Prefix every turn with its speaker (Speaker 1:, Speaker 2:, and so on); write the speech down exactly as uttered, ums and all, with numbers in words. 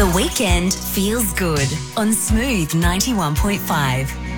Speaker 1: The weekend feels good on Smooth ninety-one point five.